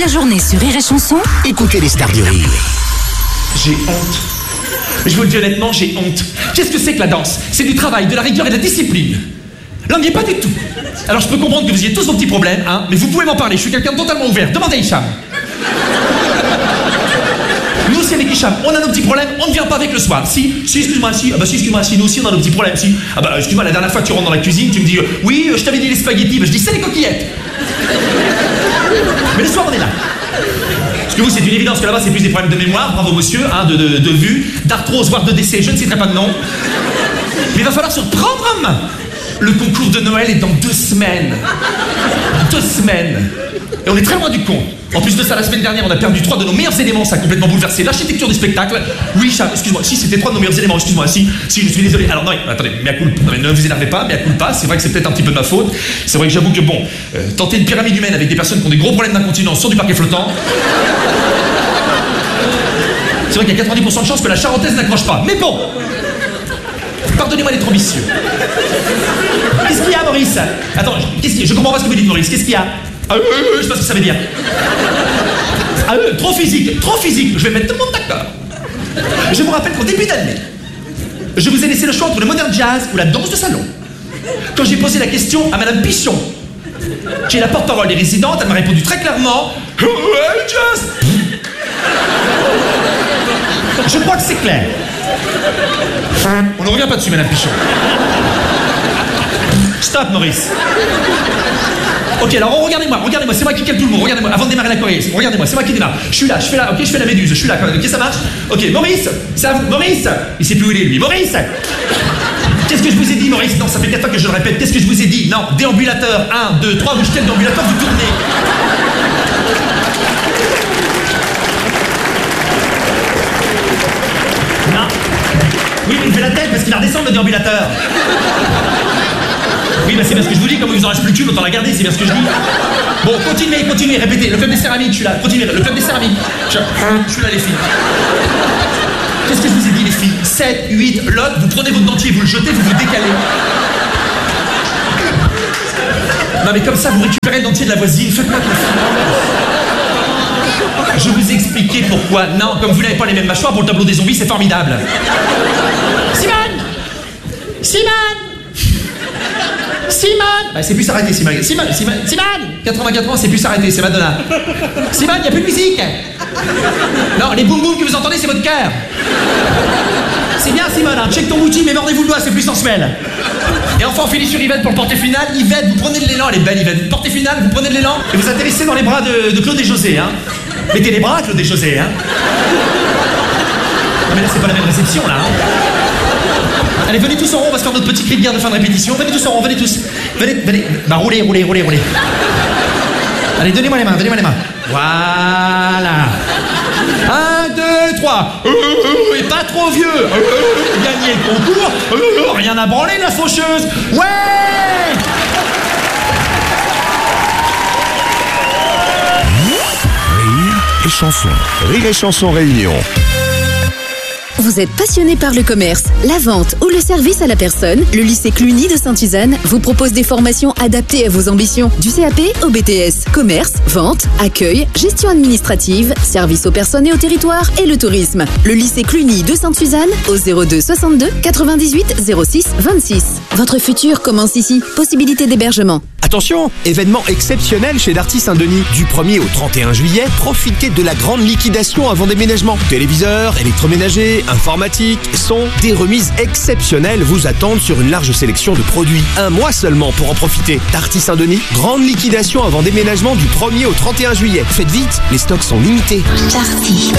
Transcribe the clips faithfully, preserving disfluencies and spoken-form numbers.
journée sur Rire et Chanson, écoutez les stars du rire. J'ai honte. Je vous le dis honnêtement, j'ai honte. Qu'est-ce que c'est que la danse? C'est du travail, de la rigueur et de la discipline. Là, on n'y est pas du tout. Alors, je peux comprendre que vous ayez tous vos petits problèmes, hein, mais vous pouvez m'en parler. Je suis quelqu'un de totalement ouvert. Demandez à Hicham. Nous aussi, avec Hicham, on a nos petits problèmes, on ne vient pas avec le soir. Si, si, excuse-moi, si, ah bah si, excuse-moi, si, nous aussi, on a nos petits problèmes, si. Ah bah, excuse-moi, la dernière fois, tu rentres dans la cuisine, tu me dis, euh, oui, euh, je t'avais dit les spaghettis, bah je dis, c'est les coquillettes. Mais le soir, on est là. Parce que vous, c'est une évidence que là-bas, c'est plus des problèmes de mémoire, bravo monsieur, hein, de, de, de vue, d'arthrose, voire de décès, je ne citerai pas de nom. Mais il va falloir se prendre en main. Le concours de Noël est dans deux semaines. Deux semaines. Et on est très loin du compte. En plus de ça, la semaine dernière, on a perdu trois de nos meilleurs éléments. Ça a complètement bouleversé l'architecture du spectacle. Oui, Cham, excuse-moi. Si, c'était trois de nos meilleurs éléments. Excuse-moi. Si, si, je suis désolé. Alors, non, attendez, mea culpa. Non, mais ne vous énervez pas, mea culpa. C'est vrai que c'est peut-être un petit peu de ma faute. C'est vrai que j'avoue que, bon, euh, tenter une pyramide humaine avec des personnes qui ont des gros problèmes d'incontinence sur du parquet flottant. C'est vrai qu'il y a quatre-vingt-dix pour cent de chances que la charentaise n'accroche pas. Mais bon, pardonnez-moi d'être ambitieux. Qu'est-ce qu'il y a, Maurice? Attends, qu'est-ce qu'il y a? Je comprends pas ce que vous dites, Maurice. Qu'est-ce qu'il y a? Ah, euh, euh, je sais pas ce que ça veut dire. Ah, euh, trop physique, trop physique. Je vais mettre tout le monde d'accord. Je vous rappelle qu'au début d'année, je vous ai laissé le choix entre le modern jazz ou la danse de salon. Quand j'ai posé la question à Madame Pichon, qui est la porte-parole des résidentes, elle m'a répondu très clairement, ouais, jazz. Je crois que c'est clair. On ne revient pas dessus, Madame Pichon. Stop, Maurice. Ok, alors regardez-moi, regardez-moi, c'est moi qui calme tout le monde, regardez-moi, avant de démarrer la choré, regardez-moi, c'est moi qui démarre. Je suis là, je fais là, ok, je fais la méduse, je suis là, ok, ça marche? Ok, Maurice, ça, Maurice, il sait plus où il est, lui. Maurice, qu'est-ce que je vous ai dit, Maurice? Non, ça fait quatre fois que je le répète, qu'est-ce que je vous ai dit? Non, déambulateur, un, deux, trois, vous jetez le déambulateur, vous tournez. Non. Oui, mais il fait la tête parce qu'il va redescendre le déambulateur. Oui, bah c'est bien ce que je vous dis, comme il vous en reste plus qu'une, autant la garder, c'est bien ce que je dis. Bon, continuez, continuez, répétez. Le club des céramiques, je suis là. Continuez, le club des céramiques. Je, je suis là, les filles. Qu'est-ce que je vous ai dit, les filles? sept, huit, l'autre, vous prenez votre dentier, vous le jetez, vous vous décalez. Non, mais comme ça, vous récupérez le dentier de la voisine. Faites-moi confiance. Je vous ai expliqué pourquoi. Non, comme vous n'avez pas les mêmes mâchoires, pour le tableau des zombies, c'est formidable. Simone! Simone! Simone! Bah, c'est plus s'arrêter, Simone. Simone, Simone, Simone! quatre-vingt-quatre ans, c'est plus s'arrêter, c'est Madonna. Simone, il n'y a plus de musique! Non, les boum boum que vous entendez, c'est votre cœur. C'est bien, Simone, hein. Check ton outil, mais mordez-vous le doigt, c'est plus sensuel. Et enfin, on finit sur Yvette pour le portée finale. Yvette, vous prenez de l'élan, elle est belle, Yvette. Portée finale, vous prenez de l'élan et vous atterrissez dans les bras de, de Claude et José, hein. Mettez les bras, Claude et José, hein. Non, mais là, c'est pas la même réception, là, hein. Allez, venez tous en rond, on va se faire notre petit cri de guerre de fin de répétition. Venez tous en rond, venez tous. Venez, venez. Bah, roulez, roulez, roulez, roulez. Allez, donnez-moi les mains, donnez-moi les mains. Voilà. Un, deux, trois. Euh, euh, et pas trop vieux. Euh, euh, gagnez le concours. Euh, euh, rien à branler, la faucheuse. Ouais! Rire et chanson. Rire et chanson réunion. Vous êtes passionné par le commerce, la vente ou le service à la personne? Le lycée Cluny de Sainte-Suzanne vous propose des formations adaptées à vos ambitions. Du C A P au B T S, commerce, vente, accueil, gestion administrative, service aux personnes et au territoire et le tourisme. Le lycée Cluny de Sainte-Suzanne au zéro deux soixante-deux quatre-vingt-dix-huit zéro six vingt-six. Votre futur commence ici. Possibilité d'hébergement. Attention, événement exceptionnel chez Darty Saint-Denis. Du premier au trente et un juillet, profitez de la grande liquidation avant déménagement. Téléviseurs, électroménagers, informatique, son, des remises exceptionnelles vous attendent sur une large sélection de produits. Un mois seulement pour en profiter. Darty Saint-Denis, grande liquidation avant déménagement du premier au trente et un juillet. Faites vite, les stocks sont limités. Darty.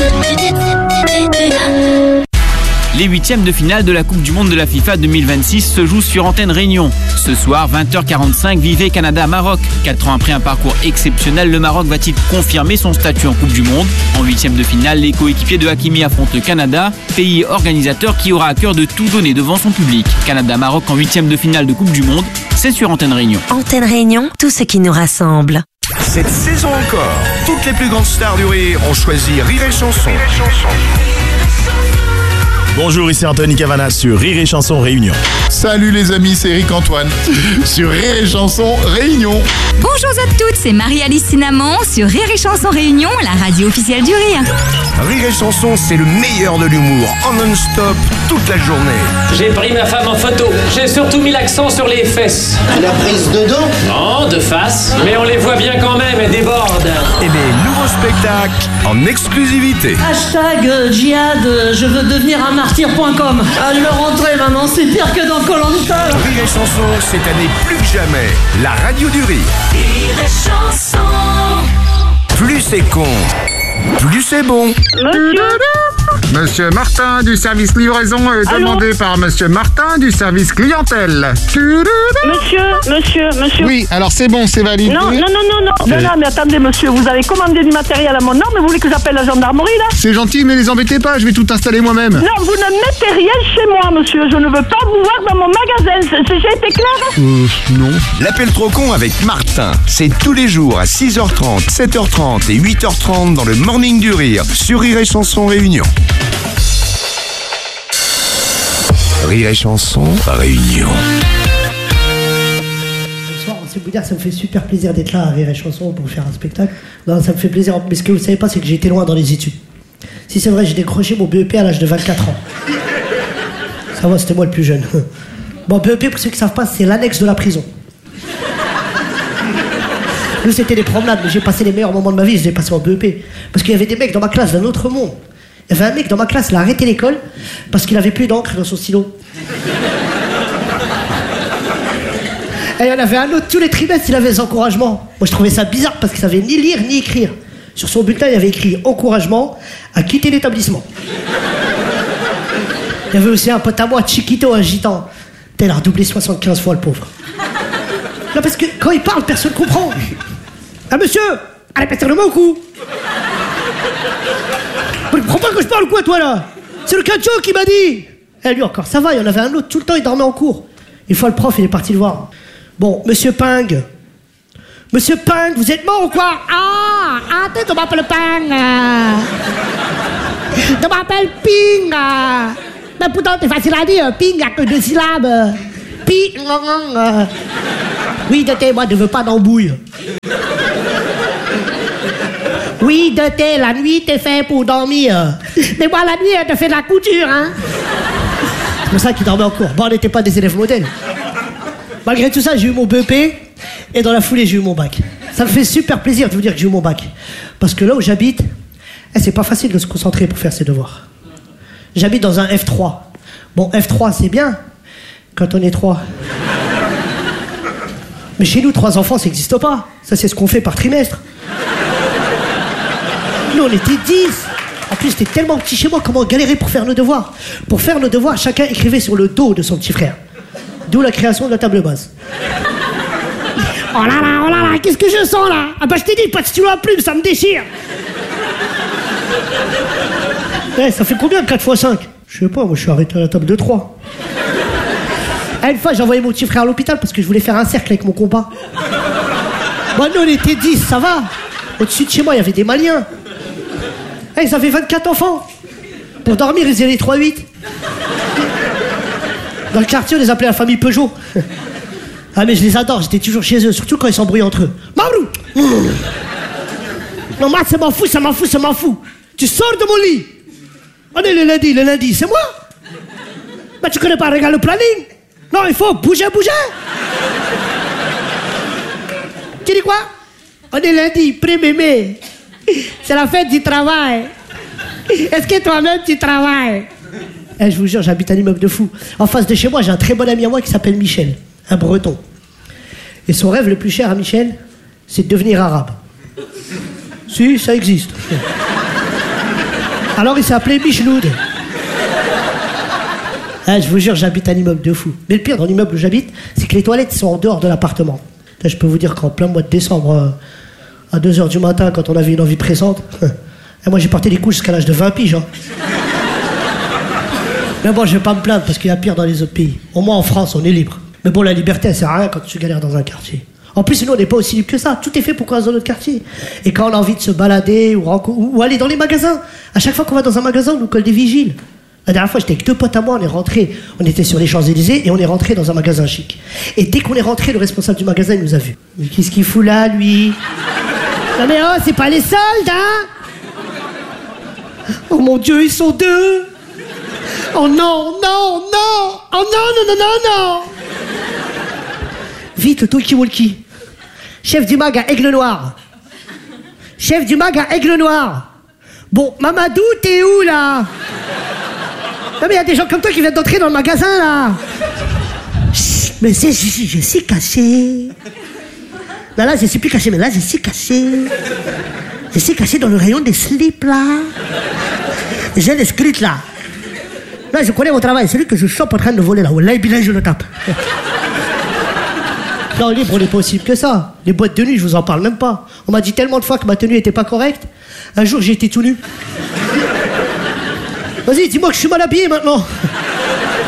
Les huitièmes de finale de la Coupe du Monde de la FIFA deux mille vingt-six se jouent sur Antenne Réunion. Ce soir, vingt heures quarante-cinq, vivez Canada-Maroc. Quatre ans après un parcours exceptionnel, le Maroc va-t-il confirmer son statut en Coupe du Monde? En huitièmes de finale, les coéquipiers de Hakimi affrontent le Canada, pays organisateur qui aura à cœur de tout donner devant son public. Canada-Maroc en huitièmes de finale de Coupe du Monde, c'est sur Antenne Réunion. Antenne Réunion, tout ce qui nous rassemble. Cette saison encore, toutes les plus grandes stars du rire ont choisi Rire et chanson. Bonjour, ici Anthony Cavana sur Rire et Chanson Réunion. Salut les amis, c'est Eric Antoine sur Rire et Chanson Réunion. Bonjour à toutes, c'est Marie-Alice Cinnamon sur Rire et Chanson Réunion, la radio officielle du rire. Rire et Chanson, c'est le meilleur de l'humour, en non-stop, toute la journée. J'ai pris ma femme en photo. J'ai surtout mis l'accent sur les fesses. La prise de dos? Non, de face. Mais on les voit bien quand même, elles débordent. Et les nouveaux spectacles en exclusivité. Hashtag euh, djihad, euh, je veux devenir un martyr point com. Ah, je le rentrer maintenant, c'est pire que dans Koh-Lanta. Rire et Chanson, cette année plus que jamais, la radio du rire. Rire et Chanson. Plus c'est con, plus c'est bon. Monsieur Monsieur Martin du service livraison est Allô demandé par Monsieur Martin du service clientèle. Monsieur, monsieur, monsieur. Oui, alors c'est bon, c'est validé. Non, non, non, non, non. Non, non, mais attendez, monsieur, vous avez commandé du matériel à mon nom, mais vous voulez que j'appelle la gendarmerie, là? C'est gentil, mais les embêtez pas, je vais tout installer moi-même. Non, vous ne mettez rien chez moi, monsieur. Je ne veux pas vous voir dans mon magasin. C'est- J'ai été clair? Euh, non. L'appel trop con avec Martin, c'est tous les jours à six heures trente, sept heures trente et huit heures trente dans le Morning du Rire sur Rire et Chanson Réunion. Rire et Chanson Réunion. Bonsoir, c'est vous dire, ça me fait super plaisir d'être là à Rire et Chanson pour faire un spectacle. Non, ça me fait plaisir, mais ce que vous savez pas, c'est que j'ai été loin dans les études. Si c'est vrai, j'ai décroché mon B E P à l'âge de vingt-quatre ans. Ça va, c'était moi le plus jeune. Bon, B E P, pour ceux qui savent pas, c'est l'annexe de la prison. Nous, c'était des promenades, mais j'ai passé les meilleurs moments de ma vie, je les ai passés en B E P. Parce qu'il y avait des mecs dans ma classe d'un autre monde. Il y avait un mec dans ma classe, il a arrêté l'école parce qu'il avait plus d'encre dans son stylo. Et il y en avait un autre, tous les trimestres, il avait des encouragements. Moi, je trouvais ça bizarre parce qu'il savait ni lire ni écrire. Sur son bulletin, il avait écrit « Encouragement à quitter l'établissement ». Il y avait aussi un pote à moi, Chiquito, un gitan. Putain, il a redoublé soixante-quinze fois, le pauvre. Non, parce que quand il parle, personne ne comprend. Ah, monsieur, répétez le mot au cou. Tu comprends pas que je parle ou quoi, toi, là? C'est le cacho qui m'a dit. Eh, lui encore, ça va, il y en avait un autre, tout le temps, il dormait en cours. Une fois, le prof, il est parti le voir. Bon, monsieur Ping. Monsieur Ping, vous êtes mort ou quoi? Ah, ah, tu m'appelles Ping. Tu m'appelles Ping. Mais pourtant, c'est facile à dire. Ping, il n'y a que deux syllabes. Ping. Oui, de thé, moi, je ne veux pas d'embouille. Oui, de thé, la nuit, t'es fait pour dormir. Mais moi, la nuit, elle te fait de la couture, hein. C'est pour ça qu'il dormait en cours. Bon, on n'était pas des élèves modèles. Malgré tout ça, j'ai eu mon B E P et dans la foulée, j'ai eu mon bac. Ça me fait super plaisir de vous dire que j'ai eu mon bac. Parce que là où j'habite, eh, c'est pas facile de se concentrer pour faire ses devoirs. J'habite dans un F trois. Bon, F trois, c'est bien quand on est trois. Mais chez nous, trois enfants, ça n'existe pas. Ça, c'est ce qu'on fait par trimestre. Nous, on était dix. En plus, c'était tellement petit chez moi, comment on galérait pour faire nos devoirs. Pour faire nos devoirs, chacun écrivait sur le dos de son petit frère. D'où la création de la table basse. Oh là là, oh là là, qu'est-ce que je sens là? Ah bah je t'ai dit, pas de stylo à plume, ça me déchire. Eh, ça fait combien quatre fois cinq? Je sais pas, moi je suis arrêté à la table de trois. Ah, une fois, j'ai envoyé mon petit frère à l'hôpital parce que je voulais faire un cercle avec mon compas. Bon, nous, on était dix, ça va. Au-dessus de chez moi, il y avait des Maliens. Eh, ils avaient vingt-quatre enfants. Pour dormir, ils faisaient les trois huit. Dans le quartier, on les appelait la famille Peugeot. Ah, mais je les adore, j'étais toujours chez eux, surtout quand ils s'embrouillent entre eux. Mabrou! Non, moi, ça m'en fout, ça m'en fout, ça m'en fout. Tu sors de mon lit. On est le lundi, le lundi, c'est moi. Bah, tu connais pas, regarde le planning. Non, il faut bouger, bouger. Tu dis quoi? On est lundi, premier mai. C'est la fête du travail. Est-ce que toi-même, tu travailles? Eh, je vous jure, j'habite un immeuble de fou. En face de chez moi, j'ai un très bon ami à moi qui s'appelle Michel, un breton. Et son rêve le plus cher à Michel, c'est de devenir arabe. Si, ça existe. Alors il s'est appelé Michloud. Eh, je vous jure, j'habite un immeuble de fou. Mais le pire dans l'immeuble où j'habite, c'est que les toilettes sont en dehors de l'appartement. Je peux vous dire qu'en plein mois de décembre, euh, à deux heures du matin, quand on avait une envie pressante, et moi j'ai porté des couches jusqu'à l'âge de vingt piges. Hein. Mais bon, je vais pas me plaindre parce qu'il y a pire dans les autres pays. Au moins en France, on est libre. Mais bon, la liberté, elle sert à rien quand tu galères dans un quartier. En plus, nous, on n'est pas aussi libre que ça. Tout est fait pour qu'on reste dans notre quartier. Et quand on a envie de se balader ou, ou aller dans les magasins, à chaque fois qu'on va dans un magasin, on nous colle des vigiles. La dernière fois, j'étais avec deux potes à moi, on est rentré, on était sur les Champs-Élysées et on est rentré dans un magasin chic. Et dès qu'on est rentré, le responsable du magasin, il nous a vus. Mais qu'est-ce qu'il fout là, lui? Non mais oh, c'est pas les soldes, hein? Oh mon Dieu, ils sont deux! Oh non, non, non! Oh non, non, non, non, non! Vite, le talkie-walkie. Chef du mag à Aigle Noir. Chef du mag à Aigle Noir. Bon, Mamadou, t'es où, là? Non mais il y a des gens comme toi qui viennent d'entrer dans le magasin, là. Chut, mais c'est, je, je suis caché. Non, là, je suis plus caché, mais là, je suis caché. Je suis caché dans le rayon des slips, là. J'ai les scripts, là. Là, je connais mon travail. Celui que je chope en train de voler, là. Là, il je le tape. Non, libre, on n'est pas aussi libre que ça. Les boîtes de nuit, je vous en parle même pas. On m'a dit tellement de fois que ma tenue était pas correcte. Un jour, j'ai été tout nu. Vas-y, dis-moi que je suis mal habillé maintenant.